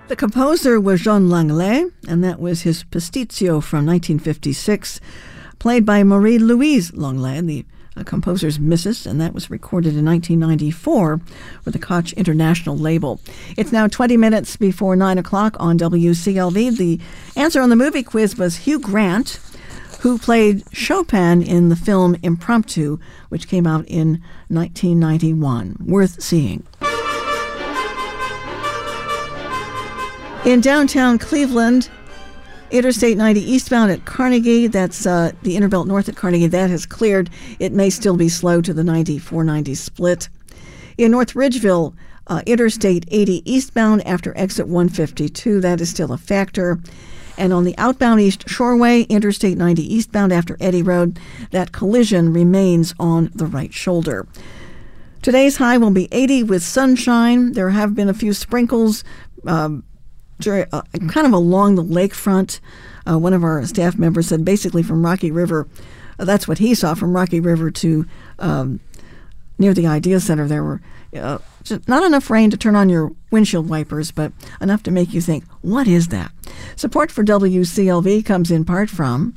The composer was Jean Langlais, and that was his Pasticcio from 1956, played by Marie-Louise Langlais, the composer's missus, and that was recorded in 1994 with the Koch International label. It's now 20 minutes before 9 o'clock on WCLV. The answer on the movie quiz was Hugh Grant, who played Chopin in the film Impromptu, which came out in 1991. Worth seeing. In downtown Cleveland, Interstate 90 eastbound at Carnegie, that's the Interbelt North at Carnegie, that has cleared. It may still be slow to the 90-490 split. In North Ridgeville, Interstate 80 eastbound after exit 152, that is still a factor. And on the outbound East Shoreway, Interstate 90 eastbound after Eddy Road, that collision remains on the right shoulder. Today's high will be 80 with sunshine. There have been a few sprinkles kind of along the lakefront. One of our staff members said basically from Rocky River, that's what he saw, from Rocky River to near the Idea Center. There were just not enough rain to turn on your windshield wipers, but enough to make you think, what is that? Support for WCLV comes in part from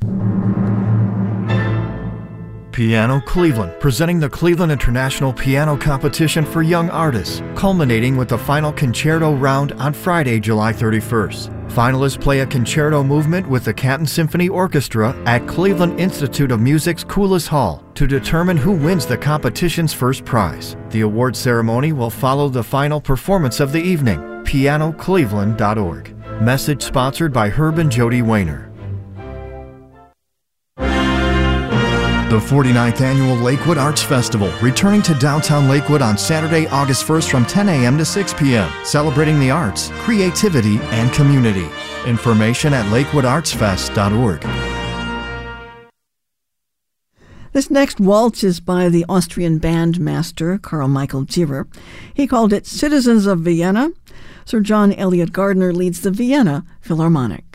Piano Cleveland, presenting the Cleveland International Piano Competition for Young Artists, culminating with the final concerto round on Friday, July 31st. Finalists play a concerto movement with the Canton Symphony Orchestra at Cleveland Institute of Music's Coulis Hall to determine who wins the competition's first prize. The award ceremony will follow the final performance of the evening. PianoCleveland.org. Message sponsored by Herb and Jody Wayner. The 49th Annual Lakewood Arts Festival, returning to downtown Lakewood on Saturday, August 1st from 10 a.m. to 6 p.m., celebrating the arts, creativity, and community. Information at lakewoodartsfest.org. This next waltz is by the Austrian bandmaster Carl Michael Zierer. He called it Citizens of Vienna. Sir John Eliot Gardner leads the Vienna Philharmonic.